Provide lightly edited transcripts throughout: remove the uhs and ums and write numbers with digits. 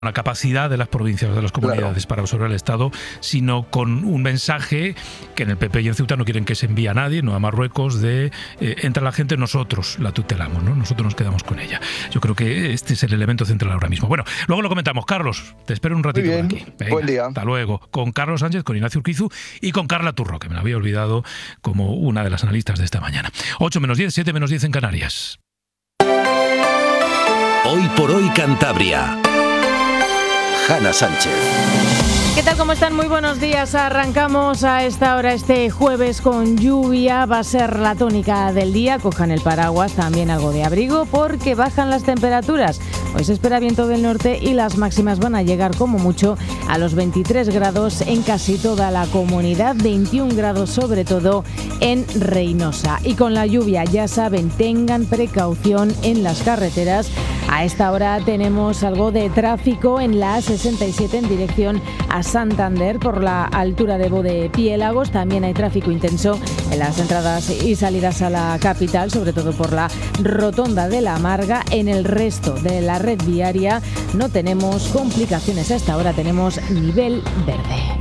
la capacidad de las provincias, de las comunidades para absorber el Estado, sino con un mensaje que en el PP y en Ceuta no quieren que se envíe a nadie, no a Marruecos, de entra la gente, nosotros la tutelamos, ¿no? Nosotros nos quedamos con ella. Yo creo que este es el elemento central ahora mismo. Bueno, luego lo comentamos. Carlos, te espero un ratito por aquí. Venga, buen día. Hasta luego. Con Carlos Sánchez, con Ignacio Urquizu y con Carla Turro, que me la había olvidado como una de las analistas de esta mañana. 8-10, 7-10 en Canarias. Hoy por hoy Cantabria. Hanna Sánchez. ¿Qué tal? ¿Cómo están? Muy buenos días. Arrancamos a esta hora este jueves con lluvia. Va a ser la tónica del día. Cojan el paraguas, también algo de abrigo, porque bajan las temperaturas. Hoy se espera viento del norte y las máximas van a llegar como mucho a los 23 grados en casi toda la comunidad, 21 grados sobre todo en Reynosa. Y con la lluvia, ya saben, tengan precaución en las carreteras. A esta hora tenemos algo de tráfico en la A67 en dirección a Santander por la altura de Bodepiélagos. También hay tráfico intenso en las entradas y salidas a la capital, sobre todo por la rotonda de la Marga. En el resto de la red viaria no tenemos complicaciones. A esta hora tenemos nivel verde.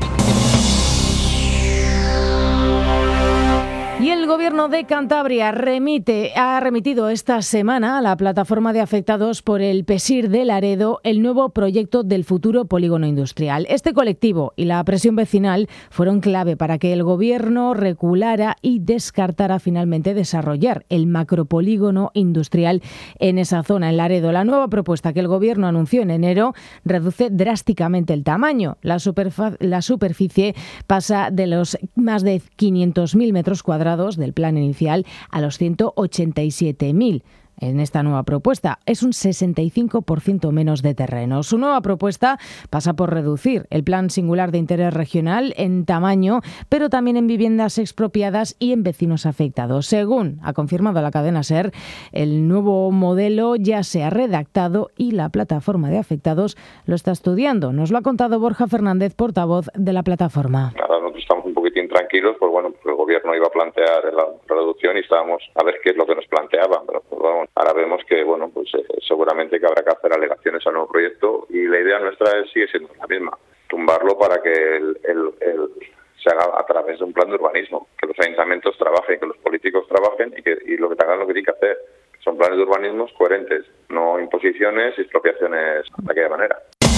Y el Gobierno de Cantabria ha remitido esta semana a la plataforma de afectados por el PESIR de Laredo el nuevo proyecto del futuro polígono industrial. Este colectivo y la presión vecinal fueron clave para que el Gobierno reculara y descartara finalmente desarrollar el macropolígono industrial en esa zona, en Laredo. La nueva propuesta que el Gobierno anunció en enero reduce drásticamente el tamaño. La superficie pasa de los más de 500.000 metros cuadrados del plan inicial a los 187.000. En esta nueva propuesta es un 65% menos de terreno. Su nueva propuesta pasa por reducir el plan singular de interés regional en tamaño, pero también en viviendas expropiadas y en vecinos afectados. Según ha confirmado la cadena SER, el nuevo modelo ya se ha redactado y la plataforma de afectados lo está estudiando. Nos lo ha contado Borja Fernández, portavoz de la plataforma. Nosotros estamos un poquitín tranquilos, pues bueno, el Gobierno iba a plantear la reducción y estábamos a ver qué es lo que nos planteaban, pero pues bueno, ahora vemos que bueno, pues seguramente que habrá que hacer alegaciones al nuevo proyecto y la idea nuestra sigue siendo la misma, tumbarlo para que se haga a través de un plan de urbanismo, que los ayuntamientos trabajen, que los políticos trabajen y lo que hagan lo que tienen que hacer. Son planes de urbanismo coherentes, no imposiciones y expropiaciones de aquella manera.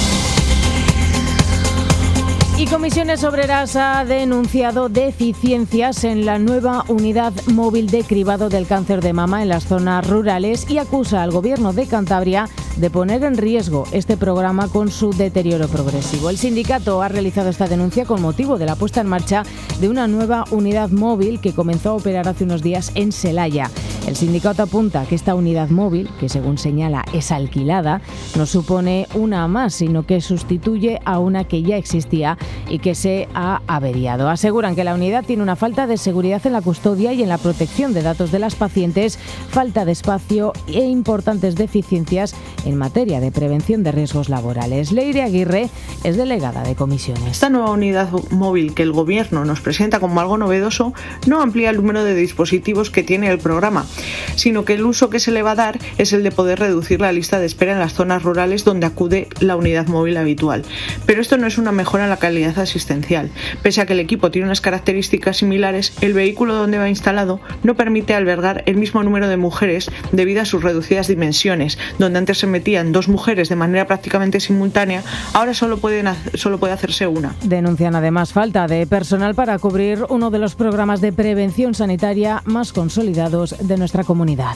Y Comisiones Obreras ha denunciado deficiencias en la nueva unidad móvil de cribado del cáncer de mama en las zonas rurales y acusa al Gobierno de Cantabria de poner en riesgo este programa con su deterioro progresivo. El sindicato ha realizado esta denuncia con motivo de la puesta en marcha de una nueva unidad móvil que comenzó a operar hace unos días en Celaya. El sindicato apunta que esta unidad móvil, que según señala es alquilada, no supone una más, sino que sustituye a una que ya existía y que se ha averiado. Aseguran que la unidad tiene una falta de seguridad en la custodia y en la protección de datos de las pacientes, falta de espacio e importantes deficiencias en materia de prevención de riesgos laborales. Leire Aguirre es delegada de Comisiones. Esta nueva unidad móvil que el Gobierno nos presenta como algo novedoso no amplía el número de dispositivos que tiene el programa, sino que el uso que se le va a dar es el de poder reducir la lista de espera en las zonas rurales donde acude la unidad móvil habitual. Pero esto no es una mejora en la calidad asistencial. Pese a que el equipo tiene unas características similares, el vehículo donde va instalado no permite albergar el mismo número de mujeres debido a sus reducidas dimensiones. Donde antes se metían 2 mujeres de manera prácticamente simultánea, ahora solo puede hacerse una. Denuncian además falta de personal para cubrir uno de los programas de prevención sanitaria más consolidados de nuestra comunidad.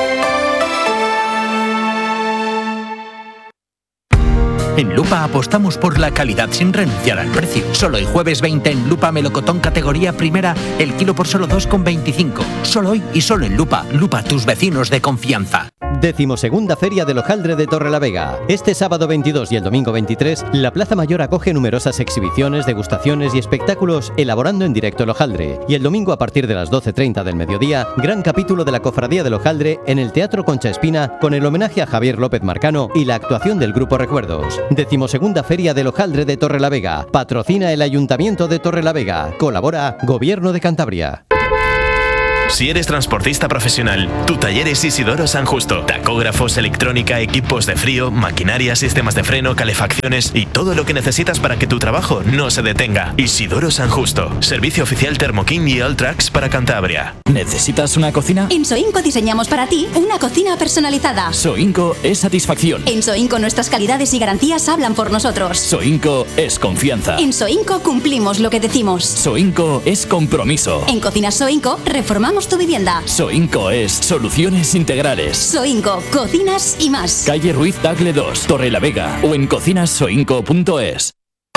En Lupa apostamos por la calidad sin renunciar al precio. Solo el jueves 20 en Lupa melocotón categoría primera, el kilo por solo 2,25. Solo hoy y solo en Lupa. Lupa, tus vecinos de confianza. 12ª Feria del Hojaldre de Torrelavega. Este sábado 22 y el domingo 23, la Plaza Mayor acoge numerosas exhibiciones, degustaciones y espectáculos elaborando en directo el hojaldre. Y el domingo a partir de las 12:30 del mediodía, gran capítulo de la Cofradía del Hojaldre en el Teatro Concha Espina con el homenaje a Javier López Marcano y la actuación del Grupo Recuerdos. 12ª Feria del Hojaldre de Torrelavega. Patrocina el Ayuntamiento de Torrelavega. Colabora Gobierno de Cantabria. Si eres transportista profesional, tu taller es Isidoro San Justo. Tacógrafos, electrónica, equipos de frío, maquinaria, sistemas de freno, calefacciones y todo lo que necesitas para que tu trabajo no se detenga. Isidoro San Justo. Servicio oficial Thermoking y Alltrax para Cantabria. ¿Necesitas una cocina? En Soinco diseñamos para ti una cocina personalizada. Soinco es satisfacción. En Soinco nuestras calidades y garantías hablan por nosotros. Soinco es confianza. En Soinco cumplimos lo que decimos. Soinco es compromiso. En Cocinas Soinco reformamos tu vivienda. Soinco es soluciones integrales. Soinco, cocinas y más. Calle Ruiz Tagle 2, Torrelavega o en cocinassoinco.es.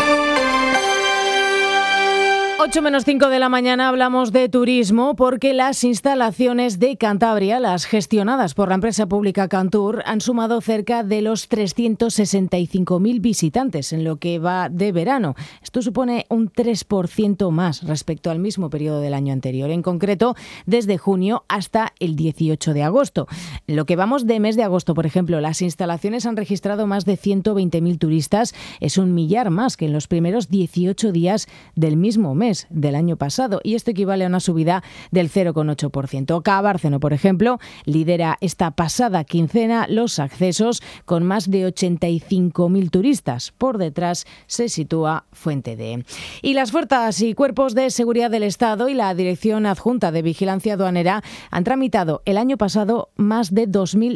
8:05 de la mañana hablamos de turismo porque las instalaciones de Cantabria, las gestionadas por la empresa pública Cantur, han sumado cerca de los 365.000 visitantes en lo que va de verano. Esto supone un 3% más respecto al mismo periodo del año anterior, en concreto desde junio hasta el 18 de agosto. En lo que vamos de mes de agosto, por ejemplo, las instalaciones han registrado más de 120.000 turistas, es un millar más que en los primeros 18 días del mismo mes del año pasado, y esto equivale a una subida del 0,8%. Cabárceno, por ejemplo, lidera esta pasada quincena los accesos con más de 85.000 turistas. Por detrás se sitúa Fuente D. Y las fuerzas y cuerpos de seguridad del Estado y la Dirección Adjunta de Vigilancia Aduanera han tramitado el año pasado más de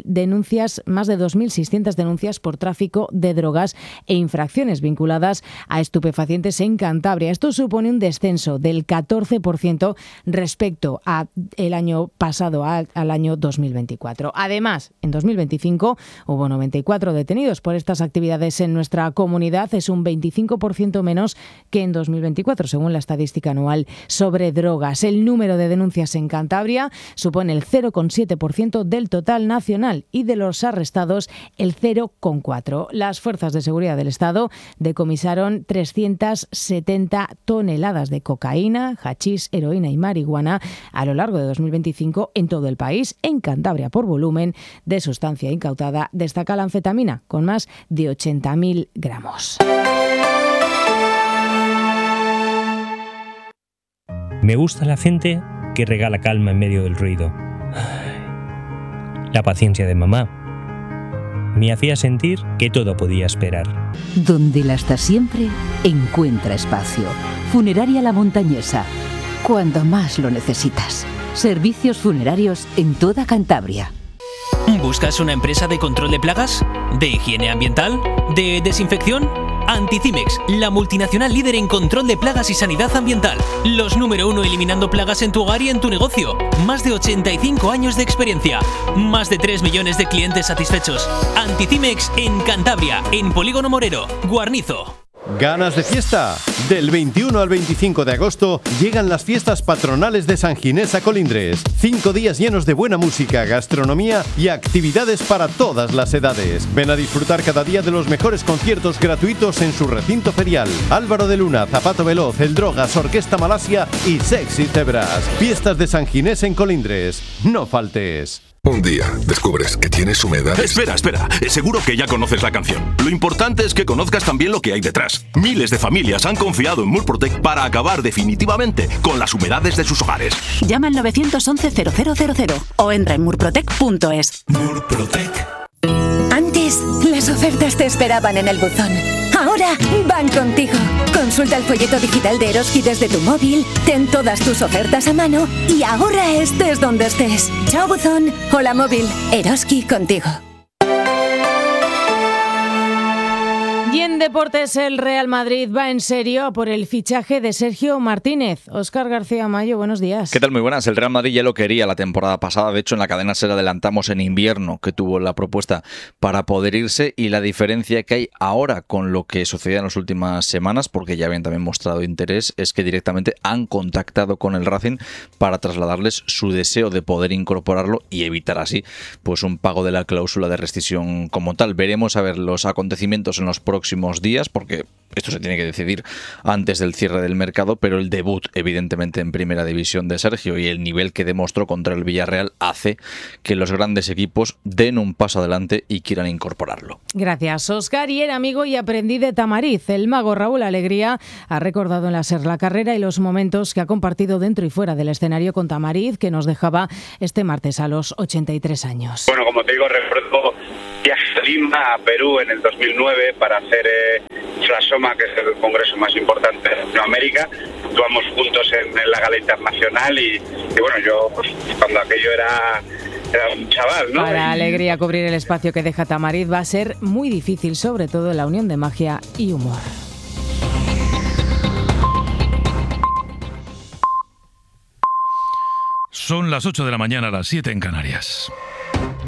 2.600 denuncias por tráfico de drogas e infracciones vinculadas a estupefacientes en Cantabria. Esto supone un descenso del 14% respecto a el año pasado, al año 2024. Además, en 2025 hubo 94 detenidos por estas actividades en nuestra comunidad. Es un 25% menos que en 2024, según la estadística anual sobre drogas. El número de denuncias en Cantabria supone el 0,7% del total nacional y de los arrestados el 0,4%. Las fuerzas de seguridad del Estado decomisaron 370 toneladas de cocaína, hachís, heroína y marihuana a lo largo de 2025 en todo el país. En Cantabria, por volumen de sustancia incautada, destaca la anfetamina, con más de 80.000 gramos. Me gusta la gente que regala calma en medio del ruido. La paciencia de mamá me hacía sentir que todo podía esperar. Donde la está siempre, encuentra espacio. Funeraria La Montañesa. Cuando más lo necesitas. Servicios funerarios en toda Cantabria. ¿Buscas una empresa de control de plagas? ¿De higiene ambiental? ¿De desinfección? Anticimex, la multinacional líder en control de plagas y sanidad ambiental. Los número 1 eliminando plagas en tu hogar y en tu negocio. Más de 85 años de experiencia. Más de 3 millones de clientes satisfechos. Anticimex en Cantabria, en Polígono Morero, Guarnizo. ¿Ganas de fiesta? Del 21 al 25 de agosto llegan las fiestas patronales de San Ginés a Colindres. 5 días llenos de buena música, gastronomía y actividades para todas las edades. Ven a disfrutar cada día de los mejores conciertos gratuitos en su recinto ferial. Álvaro de Luna, Zapato Veloz, El Drogas, Orquesta Malasia y Sexy Zebras. Fiestas de San Ginés en Colindres. No faltes. Un día descubres que tienes humedades. Espera. Seguro que ya conoces la canción. Lo importante es que conozcas también lo que hay detrás. Miles de familias han confiado en Murprotec para acabar definitivamente con las humedades de sus hogares. Llama al 911-0000 o entra en murprotec.es. Murprotec. Antes, las ofertas te esperaban en el buzón. Ahora van contigo. Consulta el folleto digital de Eroski desde tu móvil, ten todas tus ofertas a mano y ahorra estés donde estés. Chao buzón, hola móvil, Eroski contigo. Y en deportes, el Real Madrid va en serio por el fichaje de Sergio Martínez. Óscar García Mayo, buenos días. ¿Qué tal? Muy buenas. El Real Madrid ya lo quería la temporada pasada. De hecho, en la cadena SER adelantamos en invierno que tuvo la propuesta para poder irse, y la diferencia que hay ahora con lo que sucedía en las últimas semanas, porque ya habían también mostrado interés, es que directamente han contactado con el Racing para trasladarles su deseo de poder incorporarlo y evitar así pues un pago de la cláusula de rescisión como tal. Veremos a ver los acontecimientos en los próximos próximos días, porque esto se tiene que decidir antes del cierre del mercado, pero el debut, evidentemente, en Primera División de Sergio y el nivel que demostró contra el Villarreal hace que los grandes equipos den un paso adelante y quieran incorporarlo. Gracias, Óscar. Y era amigo y aprendí de Tamariz. El mago Raúl Alegría ha recordado en la SER la carrera y los momentos que ha compartido dentro y fuera del escenario con Tamariz, que nos dejaba este martes a los 83 años. Bueno, como te digo, recuerdo viaje a Lima, a Perú, en el 2009 para hacer Flasoma, que es el congreso más importante de Latinoamérica. Actuamos juntos en la Gala Internacional y bueno, yo pues, cuando aquello era un chaval, ¿no? Para Alegría cubrir el espacio que deja Tamariz va a ser muy difícil, sobre todo en la unión de magia y humor. Son las 8 de la mañana, las 7 en Canarias.